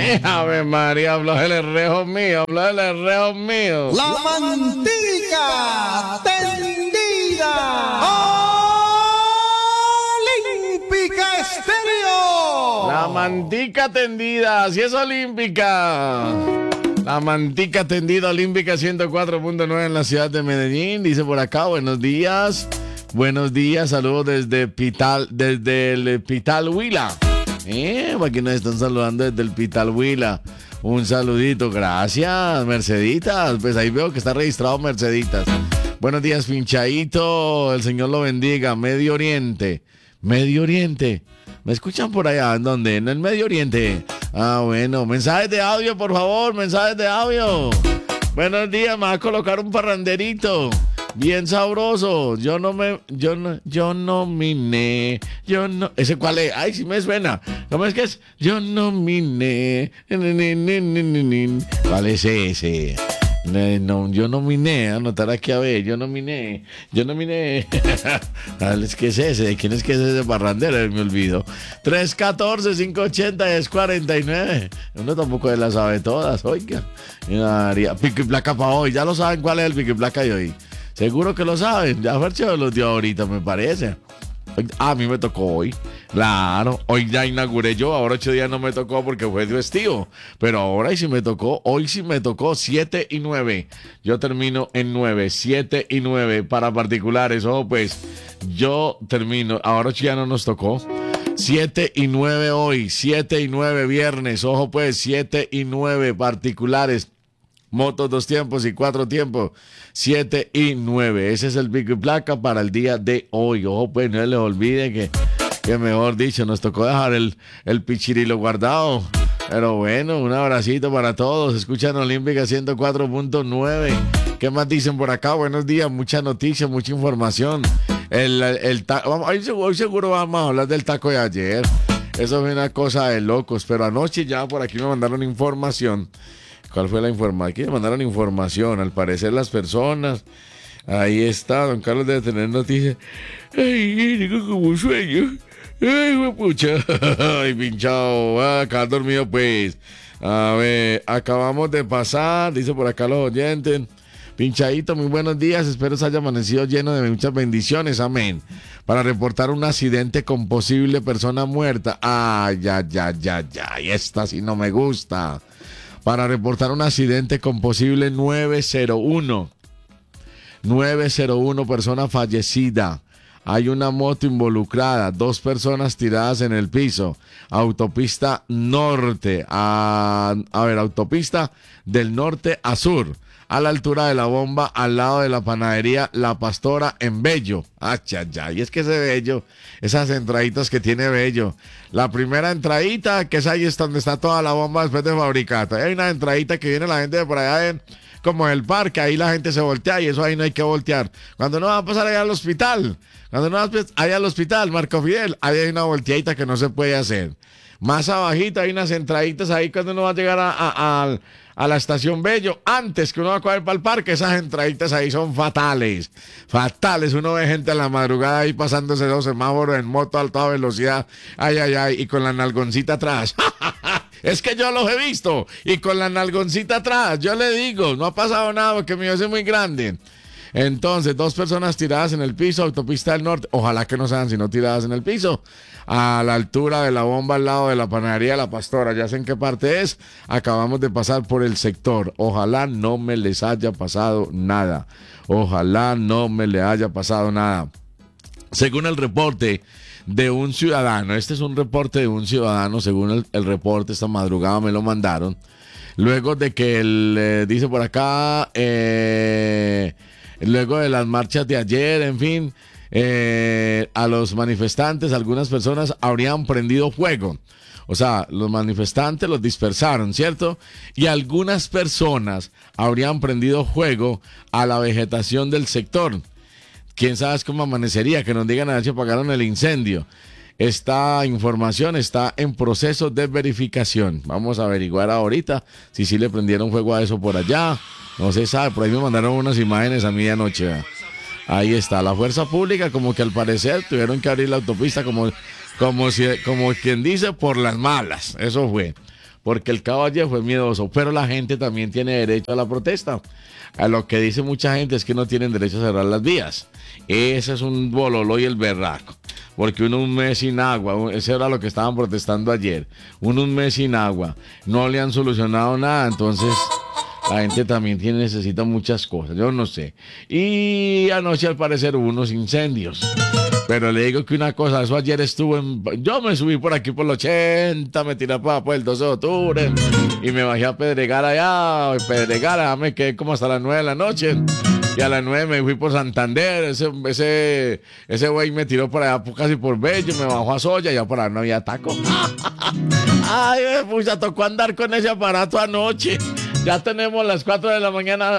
Ave María, habló el herrejo mío, habló el herrejo mío. La mantica tendida. Olímpica Estéreo. La mantica tendida, si es olímpica. La mantica tendida olímpica 104.9 en la ciudad de Medellín. Dice por acá, buenos días. Buenos días, saludos desde el Pital Huila. Aquí nos están saludando desde el Pital Huila. Un saludito, gracias, Merceditas. Pues ahí veo que está registrado Merceditas. Buenos días, Pinchaito. El Señor lo bendiga. Medio Oriente. Medio Oriente. ¿Me escuchan por allá? ¿En dónde? En el Medio Oriente. Ah, bueno. Mensajes de audio, por favor. Mensajes de audio. Buenos días, me va a colocar un parranderito. Bien sabroso. Yo nominé. ¿Ese cuál es? Ay, sí me suena. ¿Cómo es que es? Yo nominé. ¿Cuál es ese? No, yo nominé, anotar aquí a ver, yo nominé. ¿Qué es ese? ¿De quién es que es ese parrandero? Me olvido. 314-580-1049. Uno tampoco de las sabe todas, oiga. Pico y placa para hoy, ya lo saben cuál es el pico y placa de hoy. Seguro que lo saben, ya Fercho los dio ahorita, me parece. A mí me tocó hoy, claro, hoy ya inauguré yo, ahora 8 días no me tocó porque fue festivo, pero ahora sí me tocó, hoy sí me tocó 7 y 9, yo termino en 9, 7 y 9 para particulares, ojo pues, yo termino, ahora ya no nos tocó, 7 y 9 hoy, 7 y 9 viernes, ojo pues, 7 y 9 particulares. Motos 2 tiempos y 4 tiempos, 7 y 9. Ese es el pico y placa para el día de hoy. Ojo, pues no les olviden que mejor dicho, nos tocó dejar el pichirilo guardado. Pero bueno, un abracito para todos. Escuchan Olímpica 104.9. ¿Qué más dicen por acá? Buenos días, mucha noticia, mucha información. Hoy seguro vamos a hablar del taco de ayer. Eso fue una cosa de locos. Pero anoche ya por aquí me mandaron información. ¿Cuál fue la información? Aquí me mandaron información. Al parecer las personas. Ahí está. Don Carlos debe tener noticias. Ay, tengo como sueño. Ay, pucha. Ay, pinchado. Acá dormido pues. A ver, acabamos de pasar. Dice por acá los oyentes. Pinchadito, muy buenos días. Espero se haya amanecido lleno de muchas bendiciones. Amén. Para reportar un accidente con posible persona muerta. Ay, y esta sí no me gusta. Para reportar un accidente con posible 901 persona fallecida. Hay una moto involucrada, 2 personas tiradas en el piso. Autopista norte, autopista del norte a sur, a la altura de la bomba, al lado de la panadería La Pastora en Bello. Y es que ese Bello, esas entraditas que tiene Bello. La primera entradita, que es ahí es donde está toda la bomba después de Fabricata. Hay una entradita que viene la gente de por allá como el parque, ahí la gente se voltea y eso ahí no hay que voltear. Cuando no va a pasar allá al hospital, Marco Fidel, ahí hay una volteadita que no se puede hacer. Más abajito hay unas entraditas ahí cuando uno va a llegar a la estación Bello, antes que uno va a coger para el parque, esas entraditas ahí son fatales, uno ve gente a la madrugada ahí pasándose los semáforos en moto a alta velocidad, y con la nalgoncita atrás, es que yo los he visto, y con la nalgoncita atrás, yo le digo, no ha pasado nada porque mi Dios es muy grande. Entonces, 2 personas tiradas en el piso, autopista del norte, ojalá que no sean sino tiradas en el piso, a la altura de la bomba al lado de la panadería La Pastora, ya sé en qué parte es, acabamos de pasar por el sector, ojalá no me les haya pasado nada, según el reporte de un ciudadano, este es un reporte de un ciudadano, según el reporte, esta madrugada me lo mandaron, luego de que él dice por acá, luego de las marchas de ayer, en fin, a los manifestantes, algunas personas habrían prendido fuego. O sea, los manifestantes los dispersaron, ¿cierto? Y algunas personas habrían prendido fuego a la vegetación del sector. ¿Quién sabe cómo amanecería? Que nos digan a ver si apagaron el incendio. Esta información está en proceso de verificación. Vamos a averiguar ahorita si sí le prendieron fuego a eso por allá. No se sabe, por ahí me mandaron unas imágenes a medianoche. Ahí está, la fuerza pública como que al parecer tuvieron que abrir la autopista como quien dice por las malas. Eso fue, porque el caos ayer fue miedoso, pero la gente también tiene derecho a la protesta. A lo que dice mucha gente es que no tienen derecho a cerrar las vías. Ese es un bololo y el berraco. Porque uno un mes sin agua, eso era lo que estaban protestando ayer. Uno un mes sin agua, no le han solucionado nada, entonces la gente también necesita muchas cosas, yo no sé. Y anoche al parecer hubo unos incendios. Pero le digo que una cosa, eso ayer estuvo yo me subí por aquí por el 80, me tiré por el 12 de octubre y me bajé a Pedregal allá, me quedé como hasta las 9 de la noche. Y a las 9 me fui por Santander, ese güey me tiró por allá casi por Bello, me bajó a Soya, ya por allá no había taco. Ay, pucha, tocó andar con ese aparato anoche. Ya tenemos las 4 de la mañana,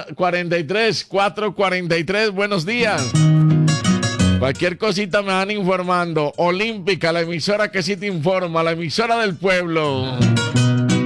4:43, buenos días. Cualquier cosita me van informando. Olímpica, la emisora que sí te informa, la emisora del pueblo.